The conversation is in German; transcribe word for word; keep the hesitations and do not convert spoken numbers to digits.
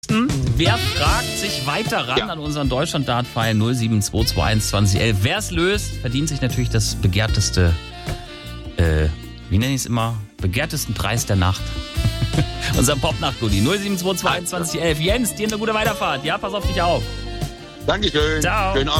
Wer fragt sich weiter ran Ja. an unseren Deutschland-Dart-Pfeil null sieben zwei zwei eins zwanzig elf? Wer es löst, verdient sich natürlich das begehrteste, äh, wie nenne ich es immer, begehrtesten Preis der Nacht. Unser Pop-Nacht-Goodie null sieben zwei zwei eins zwanzig elf. Jens, dir eine gute Weiterfahrt. Ja, pass auf dich auf. Dankeschön. Ciao. Schönen Abend.